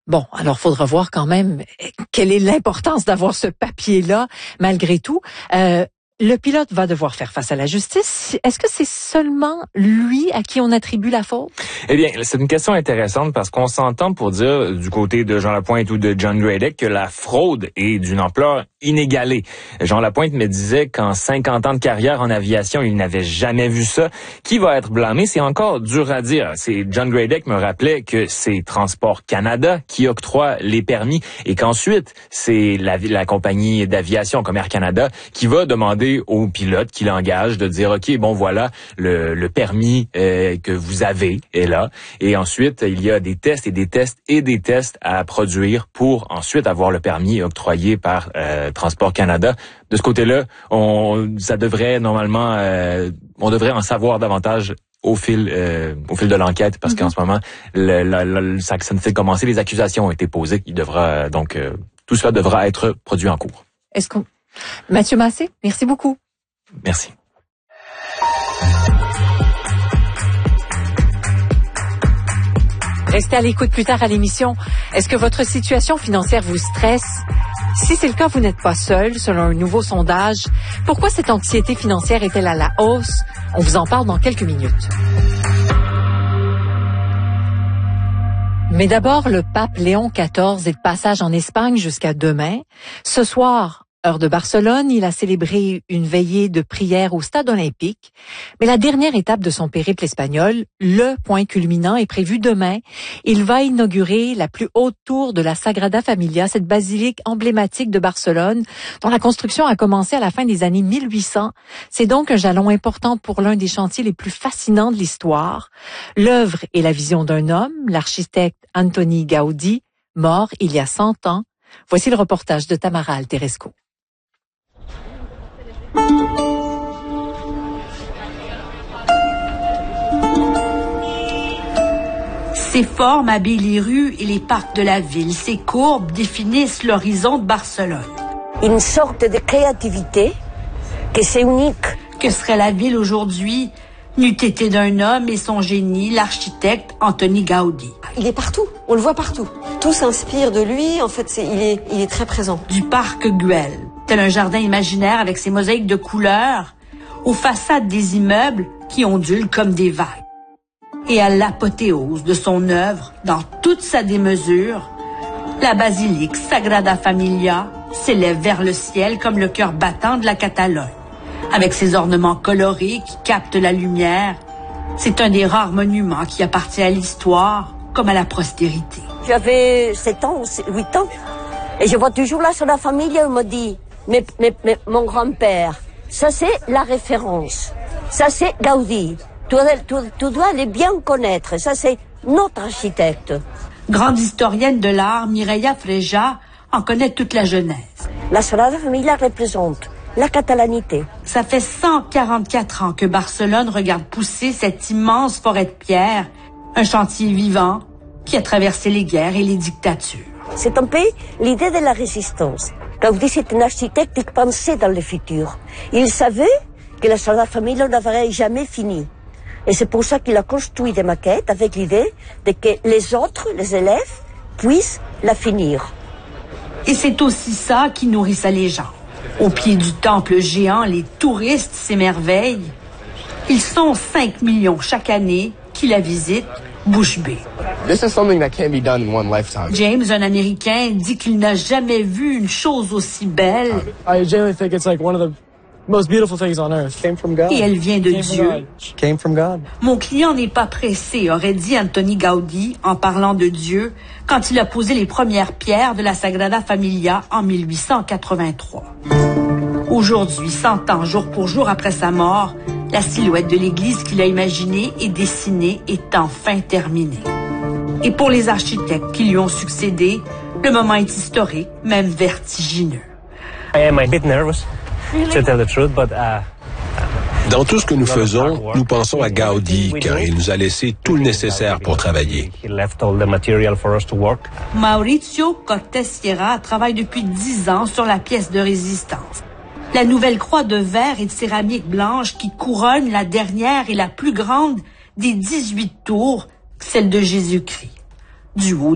Bon, alors faudra voir quand même quelle est l'importance d'avoir ce papier-là, malgré tout. Le pilote va devoir faire face à la justice. Est-ce que c'est seulement lui à qui on attribue la faute? Eh bien, c'est une question intéressante parce qu'on s'entend pour dire du côté de Jean Lapointe ou de John Gradek que la fraude est d'une ampleur inégalée. Jean Lapointe me disait qu'en 50 ans de carrière en aviation, il n'avait jamais vu ça. Qui va être blâmé? C'est encore dur à dire. C'est John Gradek me rappelait que c'est Transport Canada qui octroie les permis et qu'ensuite, c'est la compagnie d'aviation comme Air Canada qui va demander au pilote qui l'engage de dire OK, bon voilà, le permis que vous avez est là. Et ensuite, il y a des tests et des tests et des tests à produire pour ensuite avoir le permis octroyé par Transport Canada. De ce côté-là, ça devrait normalement, on devrait en savoir davantage au fil de l'enquête parce qu'en ce moment, ça ne fait commencer, les accusations ont été posées. Il devra donc tout cela devra être produit en cours. Mathieu Massé, merci beaucoup. Merci. Restez à l'écoute plus tard à l'émission. Est-ce que votre situation financière vous stresse? Si c'est le cas, vous n'êtes pas seul, selon un nouveau sondage. Pourquoi cette anxiété financière est-elle à la hausse? On vous en parle dans quelques minutes. Mais d'abord, le pape Léon XIV est de passage en Espagne jusqu'à demain. Ce soir, heure de Barcelone, il a célébré une veillée de prière au stade olympique. Mais la dernière étape de son périple espagnol, le point culminant, est prévu demain. Il va inaugurer la plus haute tour de la Sagrada Familia, cette basilique emblématique de Barcelone, dont la construction a commencé à la fin des années 1800. C'est donc un jalon important pour l'un des chantiers les plus fascinants de l'histoire. L'œuvre est la vision d'un homme, l'architecte Antoni Gaudí, mort il y a 100 ans. Voici le reportage de Tamara Alteresco. Ces formes habillent les rues et les parcs de la ville. Ces courbes définissent l'horizon de Barcelone. Une sorte de créativité que c'est unique. Que serait la ville aujourd'hui n'eût été d'un homme et son génie, l'architecte Antoni Gaudí. Il est partout, on le voit partout. Tout s'inspire de lui, en fait, il est très présent. Du parc Güell, tel un jardin imaginaire avec ses mosaïques de couleurs, aux façades des immeubles qui ondulent comme des vagues. Et à l'apothéose de son œuvre, dans toute sa démesure, la basilique Sagrada Familia s'élève vers le ciel comme le cœur battant de la Catalogne. Avec ses ornements colorés qui captent la lumière, c'est un des rares monuments qui appartient à l'histoire comme à la postérité. J'avais 7 ans, 8 ans, et je vois toujours la Sagrada Familia, on me dit, mais mon grand-père, ça c'est la référence, ça c'est Gaudí, tu dois les bien connaître, ça c'est notre architecte. Grande historienne de l'art, Mireia Freja en connaît toute la genèse. La Sagrada Familia représente la catalanité. Ça fait 144 ans que Barcelone regarde pousser cette immense forêt de pierre, un chantier vivant qui a traversé les guerres et les dictatures. C'est un peu l'idée de la résistance. Gaudí, c'est un architecte qui pensait dans le futur. Il savait que la Sagrada Familia n'aurait jamais fini. Et c'est pour ça qu'il a construit des maquettes avec l'idée de que les autres, les élèves, puissent la finir. Et c'est aussi ça qui nourrit sa légende. Au pied du temple géant, les touristes s'émerveillent. Ils sont 5 millions chaque année qui la visitent bouche bée. James, un Américain, dit qu'il n'a jamais vu une chose aussi belle. I genuinely think it's like one of the most beautiful things on earth. Came from God. Et elle vient de Dieu. Came from God. Mon client n'est pas pressé, aurait dit Antoni Gaudí en parlant de Dieu quand il a posé les premières pierres de la Sagrada Familia en 1883. Aujourd'hui, 100 ans jour pour jour après sa mort, la silhouette de l'église qu'il a imaginée et dessinée est enfin terminée. Et pour les architectes qui lui ont succédé, le moment est historique, même vertigineux. I am a bit nervous, to tell the truth, but Dans tout ce que nous faisons, nous pensons à Gaudí, car il nous a laissé tout le nécessaire pour travailler. Mauricio Cortés Sierra travaille depuis 10 ans sur la pièce de résistance. La nouvelle croix de verre et de céramique blanche qui couronne la dernière et la plus grande des 18 tours, celle de Jésus-Christ. Du haut